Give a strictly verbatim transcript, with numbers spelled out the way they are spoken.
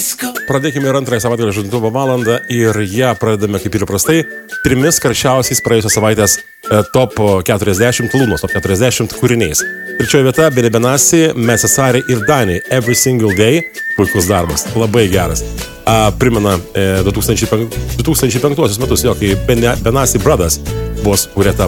Pradėkime ir antrąją savaitgalio žadintuvo valandą ir ją pradedame kaip ir įprastai trimis karščiausiais praėjusios savaitės e, top keturiasdešimt lūnos, top keturiasdešimt kūriniais. Trečioje vieta Benny Benassi, Necessary ir Dani, Every Single Day. Puikus darbas, labai geras. A, primena e, du tūkstančiai penktuosius metus, jo, kai Benny Benassi Brothers buvo sukūrėta